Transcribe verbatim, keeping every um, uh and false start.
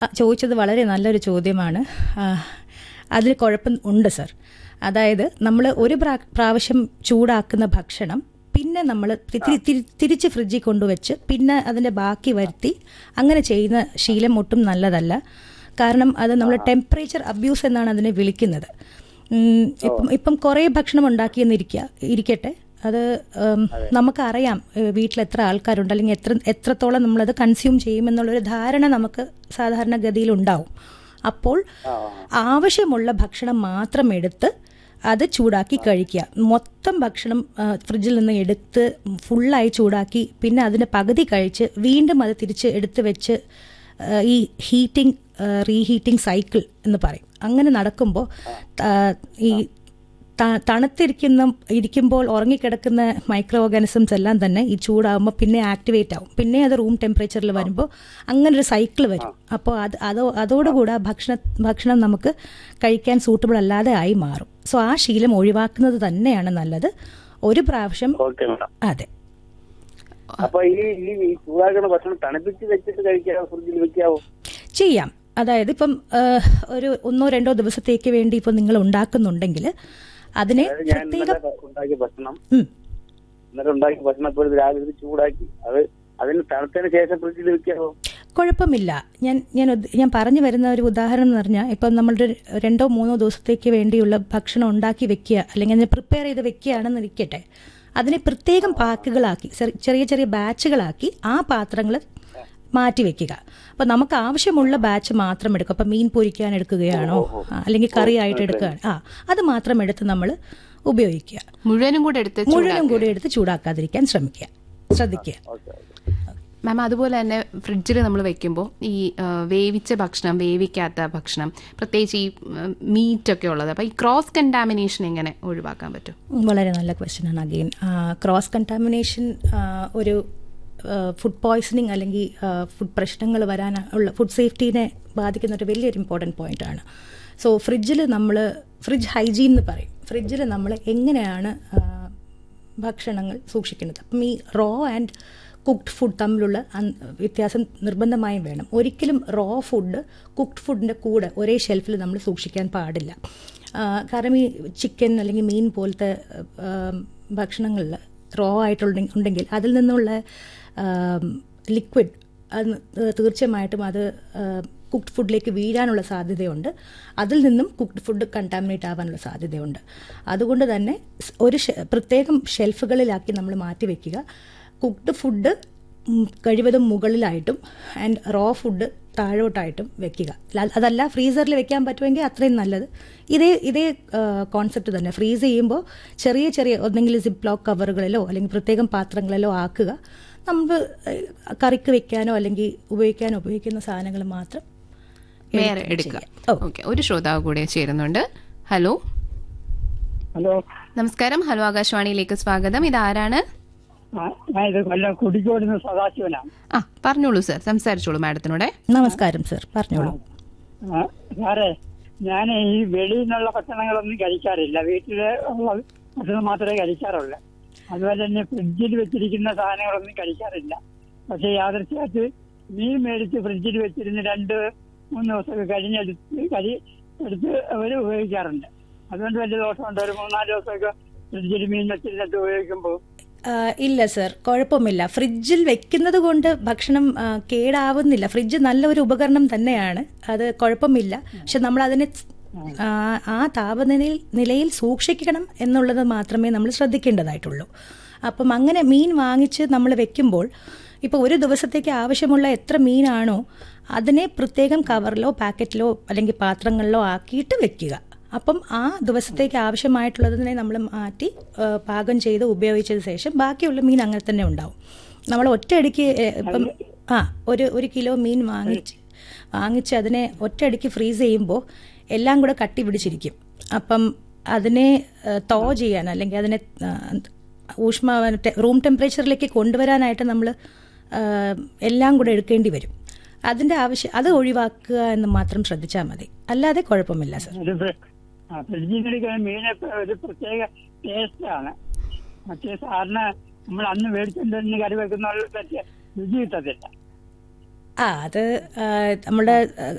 ആ, ചോദിച്ചത് വളരെ നല്ലൊരു ചോദ്യമാണ്. ആ, അതിൽ കുഴപ്പം ഉണ്ട് സർ. അതായത് നമ്മൾ ഒരു പ്രാ- പ്രാവശ്യം ചൂടാക്കുന്ന ഭക്ഷണം പിന്നെ നമ്മൾ തിരിച്ച് ഫ്രിഡ്ജിൽ കൊണ്ടുവച്ച് പിന്നെ അതിൻ്റെ ബാക്കി വരുത്തി അങ്ങനെ ചെയ്യുന്ന ശീലം ഒട്ടും നല്ലതല്ല. കാരണം അത് നമ്മൾ ടെമ്പറേച്ചർ അബ്യൂസ് എന്നാണ് അതിനെ വിളിക്കുന്നത്. ഉം, ഇപ്പം ഇപ്പം കുറേ ഭക്ഷണം ഉണ്ടാക്കിയെന്നിരിക്കുക ഇരിക്കട്ടെ, അത് ഉം, നമുക്കറിയാം ഏഹ്, വീട്ടിൽ എത്ര ആൾക്കാരുണ്ട് അല്ലെങ്കിൽ എത്ര എത്രത്തോളം നമ്മളത് കൺസ്യൂം ചെയ്യുമെന്നുള്ളൊരു ധാരണ നമുക്ക് സാധാരണഗതിയിൽ ഉണ്ടാവും. അപ്പോൾ ആവശ്യമുള്ള ഭക്ഷണം മാത്രം എടുത്ത് അത് ചൂടാക്കി കഴിക്കുക. മൊത്തം ഭക്ഷണം ആ, ഫ്രിഡ്ജിൽ നിന്ന് എടുത്ത് ഫുള്ളായി ചൂടാക്കി പിന്നെ അതിൻ്റെ പകുതി കഴിച്ച് വീണ്ടും അത് തിരിച്ച് എടുത്ത് വെച്ച് ആ, ഈ ഹീറ്റിംഗ് റീഹീറ്റിംഗ് സൈക്കിൾ എന്ന് പറയും. അങ്ങനെ നടക്കുമ്പോൾ ഈ ത- തണുത്തിരിക്കുന്ന ഇരിക്കുമ്പോൾ ഉറങ്ങിക്കിടക്കുന്ന മൈക്രോ ഓർഗാനിസംസ് എല്ലാം തന്നെ ഈ ചൂടാകുമ്പോൾ പിന്നെ ആക്ടിവേറ്റ് ആവും. പിന്നെ അത് റൂം ടെമ്പറേച്ചറിൽ വരുമ്പോൾ അങ്ങനെ ഒരു സൈക്കിൾ വരും. അപ്പോൾ അത് അതോ അതോടുകൂടെ ഭക്ഷണ ഭക്ഷണം നമുക്ക് കഴിക്കാൻ സൂട്ടബിൾ അല്ലാതെ ആയി മാറും. സോ ആ ശീലം ഒഴിവാക്കുന്നത് തന്നെയാണ് നല്ലത്. ഒരു പ്രാവശ്യം ഓക്കെ മാഡം. അതെ അപ്പൊ ഈ ഈ ഈ ചൂടാക്കുന്ന ഭക്ഷണം തണുപ്പിച്ച് വെച്ചിട്ട് കഴിക്കാവോ, ഫ്രിഡ്ജിൽ വെക്കാവോ? ചെയ്യാം. അതായത് ഇപ്പം ഏഹ്, ഒരു ഒന്നോ രണ്ടോ ദിവസത്തേക്ക് വേണ്ടി ഇപ്പം നിങ്ങൾ ഉണ്ടാക്കുന്നുണ്ടെങ്കിൽ അതിനെ അതായത് ഞാൻ പ്രത്യേകം ഇന്നലെ ഉണ്ടാക്കിയ ഭക്ഷണം ഉം, ഇന്നലെ ഉണ്ടാക്കിയ ഭക്ഷണം ഇപ്പോൾ രാവിലെ ഇത് ചൂടാക്കി അത് അതിന് തണുത്തതിന് ശേഷം ഫ്രിഡ്ജിൽ വെക്കാവോ? കുഴപ്പമില്ല. ഞാൻ ഞാൻ ഉദ്ദ- ഞാൻ പറഞ്ഞു വരുന്ന ഒരു ഉദാഹരണം എന്ന് പറഞ്ഞാൽ ഇപ്പം നമ്മളുടെ രണ്ടോ മൂന്നോ ദിവസത്തേക്ക് വേണ്ടിയുള്ള ഭക്ഷണം ഉണ്ടാക്കി വെക്കുക അല്ലെങ്കിൽ അതിനെ പ്രിപ്പയർ ചെയ്ത് വെക്കുകയാണെന്ന് ഇരിക്കട്ടെ, അതിനെ പ്രത്യേകം പാക്കുകളാക്കി ചെറി- ചെറിയ ചെറിയ ബാച്ചുകളാക്കി ആ പാത്രങ്ങൾ മാറ്റി വെക്കുക. അപ്പോൾ നമുക്ക് ആവശ്യമുള്ള ബാച്ച് മാത്രം എടുക്കും. അപ്പം മീൻ പൊരിക്കാൻ എടുക്കുകയാണോ ആ, അല്ലെങ്കിൽ കറി ആയിട്ട് എടുക്കുകയാണ് ആ അത് മാത്രം എടുത്ത് നമ്മൾ ഉപയോഗിക്കുക. മുഴുവനും കൂടെ എടുത്ത് മുഴുവനും കൂടി എടുത്ത് ചൂടാക്കാതിരിക്കാൻ ശ്രമിക്കുക ശ്രദ്ധിക്കുക. Okay okay. മാം, അതുപോലെ തന്നെ ഫ്രിഡ്ജിൽ നമ്മൾ വെക്കുമ്പോൾ ഈ ആ, വേവിച്ച ഭക്ഷണം, വേവിക്കാത്ത ഭക്ഷണം, പ്രത്യേകിച്ച് ഈ മീറ്റൊക്കെ ഉള്ളത്, അപ്പോൾ ഈ ക്രോസ് കണ്ടാമിനേഷൻ എങ്ങനെ ഒഴിവാക്കാൻ പറ്റും? വളരെ നല്ല ക്വസ്റ്റ്യൻ ആണ്. അഗെയിൻ ക്രോസ് കണ്ടാമിനേഷൻ ഒരു ഫുഡ് പോയ്സണിങ് അല്ലെങ്കിൽ ഫുഡ് പ്രശ്നങ്ങൾ വരാൻ ഉള്ള ഫുഡ് സേഫ്റ്റീനെ ബാധിക്കുന്ന ഒരു വലിയൊരു ഇമ്പോർട്ടൻറ്റ് പോയിന്റ് ആണ്. സോ ഫ്രിഡ്ജിൽ നമ്മൾ ഫ്രിഡ്ജ് ഹൈജീൻ എന്ന് പറയും. ഫ്രിഡ്ജിൽ നമ്മൾ എങ്ങനെയാണ് ആ, ഭക്ഷണങ്ങൾ സൂക്ഷിക്കുന്നത്. അപ്പം ഈ റോ ആൻഡ് കുക്ക്ഡ് ഫുഡ് തമ്മിലുള്ള അൻ- വ്യത്യാസം നിർബന്ധമായും വേണം. ഒരിക്കലും റോ ഫുഡ് കുക്ക്ഡ് ഫുഡിൻ്റെ കൂടെ ഒരേ ഷെൽഫിൽ നമ്മൾ സൂക്ഷിക്കാൻ പാടില്ല. ആ, കാരണം ഈ ചിക്കൻ അല്ലെങ്കിൽ മീൻ പോലത്തെ ഭക്ഷണങ്ങളിൽ റോ ആയിട്ടുള്ള ഉണ്ടെങ്കിൽ അതിൽ നിന്നുള്ള ലിക്വിഡ് അത് തീർച്ചയായിട്ടും അത് കുക്ക്ഡ് ഫുഡിലേക്ക് വീഴാനുള്ള സാധ്യതയുണ്ട്. അതിൽ നിന്നും കുക്ക്ഡ് ഫുഡ് കണ്ടാമിനേറ്റ് ആവാനുള്ള സാധ്യതയുണ്ട്. അതുകൊണ്ട് തന്നെ സ് ഒരു ഷെ- പ്രത്യേകം ഷെൽഫുകളിലാക്കി നമ്മൾ മാറ്റി വയ്ക്കുക. കുക്ക്ഡ് ഫുഡ് കഴിവതും മുകളിലായിട്ടും ആൻഡ് റോ ഫുഡ് താഴോട്ടായിട്ടും വെക്കുക. ല- അതല്ല ഫ്രീസറിൽ വെക്കാൻ പറ്റുമെങ്കിൽ അത്രയും നല്ലത്. ഇതേ ഇതേ കോൺസെപ്റ്റ് തന്നെ ഫ്രീസ് ചെയ്യുമ്പോൾ ചെറിയ ചെറിയ ഒന്നെങ്കിൽ സിപ്പ് ലോക്ക് കവറുകളിലോ അല്ലെങ്കിൽ പ്രത്യേകം പാത്രങ്ങളിലോ ആക്കുക. നമ്മൾ കറിക്ക് വെക്കാനോ അല്ലെങ്കിൽ ഉപയോഗിക്കാനോ ഉപയോഗിക്കുന്ന സാധനങ്ങൾ മാത്രം വേറെ എടുക്കുക. ഓക്കെ, ഒരു ശ്രോതാവ് കൂടെ ചേരുന്നുണ്ട്. ഹലോ ഹലോ, നമസ്കാരം. ഹലോ, ആകാശവാണിയിലേക്ക് സ്വാഗതം. ഇതാരാണ്? ആ, ഞാൻ ഇത് കൊല്ലം കുടിക്കോടുന്ന സദാശിവനാണ്. ആ, പറഞ്ഞോളൂ സർ, സംസാരിച്ചോളൂ മാഡത്തിനോടെ. നമസ്കാരം സർ, പറഞ്ഞോളൂ. ആ, സാറേ, ഞാൻ ഈ വെളിയിൽ നിന്നുള്ള ഭക്ഷണങ്ങളൊന്നും കഴിക്കാറില്ല. വീട്ടിലെ ഉള്ള ഭക്ഷണം മാത്രമേ കഴിക്കാറുള്ളൂ. അതുപോലെ തന്നെ ഫ്രിഡ്ജിൽ വെച്ചിരിക്കുന്ന സാധനങ്ങളൊന്നും കഴിക്കാറില്ല. പക്ഷെ യാദൃശ്യമായിട്ട് മീൻ മേടിച്ച് ഫ്രിഡ്ജിൽ വെച്ചിരുന്ന് രണ്ട് മൂന്ന് ദിവസമൊക്കെ കഴിഞ്ഞെടുത്ത് കരി എടുത്ത് അവർ ഉപയോഗിക്കാറുണ്ട്. അതുകൊണ്ട് വലിയ ദോഷമുണ്ട്. ഒരു മൂന്നാല് ദിവസമൊക്കെ ഫ്രിഡ്ജിൽ മീൻ വെച്ചിരുന്നിട്ട് ഉപയോഗിക്കുമ്പോൾ ആ, ഇല്ല സർ, കുഴപ്പമില്ല. ഫ്രിഡ്ജിൽ വെക്കുന്നത് കൊണ്ട് ഭക്ഷണം ആ, കേടാവുന്നില്ല. ഫ്രിഡ്ജ് നല്ലൊരു ഉപകരണം തന്നെയാണ്, അത് കുഴപ്പമില്ല. പക്ഷെ നമ്മൾ അതിനെ ആ, ആ താപനിലയിൽ നിലയിൽ സൂക്ഷിക്കണം എന്നുള്ളത് മാത്രമേ നമ്മൾ ശ്രദ്ധിക്കേണ്ടതായിട്ടുള്ളൂ. അപ്പം അങ്ങനെ മീൻ വാങ്ങിച്ച് നമ്മൾ വെക്കുമ്പോൾ ഇപ്പോൾ ഒരു ദിവസത്തേക്ക് ആവശ്യമുള്ള എത്ര മീനാണോ അതിനെ പ്രത്യേകം കവറിലോ പാക്കറ്റിലോ അല്ലെങ്കിൽ പാത്രങ്ങളിലോ ആക്കിയിട്ട് വെക്കുക. അപ്പം ആ ദിവസത്തേക്ക് ആവശ്യമായിട്ടുള്ളതിനെ നമ്മൾ മാറ്റി ആ, പാകം ചെയ്ത് ഉപയോഗിച്ചതിന് ശേഷം ബാക്കിയുള്ള മീൻ അങ്ങനെ തന്നെ ഉണ്ടാവും. നമ്മൾ ഒറ്റയടിക്ക് എ, ഇപ്പം ആ ഒരു ഒരു കിലോ മീൻ വാങ്ങിച്ച് വാങ്ങിച്ച് അതിനെ ഒറ്റയടിക്ക് ഫ്രീസ് ചെയ്യുമ്പോൾ എല്ലാം കൂടെ കട്ടി പിടിച്ചിരിക്കും. അപ്പം അതിനെ ആ, തോ ചെയ്യാൻ അല്ലെങ്കിൽ അതിനെ ആ, ഊഷ്മ റൂം ടെമ്പറേച്ചറിലേക്ക് കൊണ്ടുവരാനായിട്ട് നമ്മൾ എല്ലാം കൂടെ എടുക്കേണ്ടി വരും. അതിൻ്റെ ആവശ്യം അത് ഒഴിവാക്കുക എന്ന് മാത്രം ശ്രദ്ധിച്ചാൽ മതി, അല്ലാതെ കുഴപ്പമില്ല സർ. ഒരു ഫ്രി- ആ, ഫ്രിഡ്ജിൽ എടുക്കുന്ന മീനൊക്കെ ഒരു പ്രത്യേക ടേസ്റ്റാണ്. മറ്റേ സാറിന് നമ്മൾ അന്ന് മേടിച്ചുകൊണ്ടിരുന്ന് കറി വെക്കുന്ന രുചി കിട്ടത്തില്ല. ആ അത് ആ, നമ്മുടെ